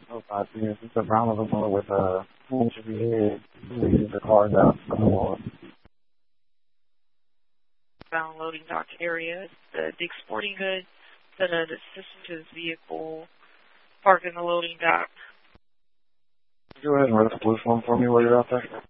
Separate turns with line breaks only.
Oh, I see. It's a round of the motor with a full should be head. The cars out.
Bound loading dock area. The Dick's Sporting Goods sent an assistant to his vehicle, parked in the loading dock.
Go ahead and run the blue phone for me while you're out there.